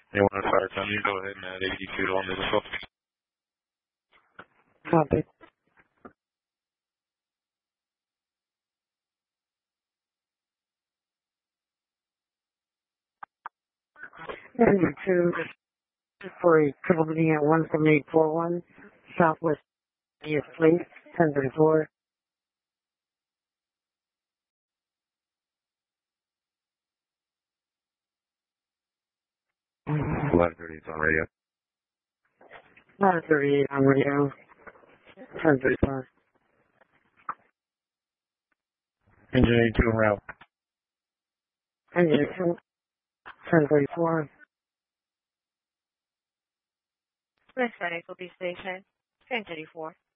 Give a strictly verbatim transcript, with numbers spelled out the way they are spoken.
You want to start time? You go ahead, man. eighty-two on this phone. Copy. eighty-two for a company at one seven eight four one Southwest East Place, ten thirty-four. eleven thirty is on radio. nine thirty-eight on radio, ten thirty-five. Engine eighty-two en route. Engine two, ten thirty-four. West Side Echo B Station, ten thirty-four.